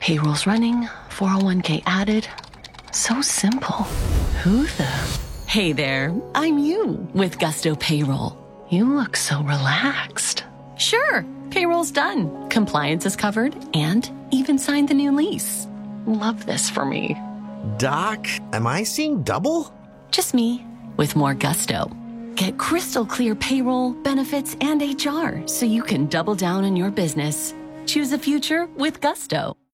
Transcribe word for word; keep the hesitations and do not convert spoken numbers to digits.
Payroll's running, four oh one k added. So simple. Who the? Hey there, I'm you with Gusto Payroll. You look so relaxed. Sure, payroll's done, compliance is covered, and even signed the new lease. Love this for me. Doc, am I seeing double? Just me with more gusto. Get crystal clear payroll, benefits, and H R so you can double down on your business. Choose a future with Gusto.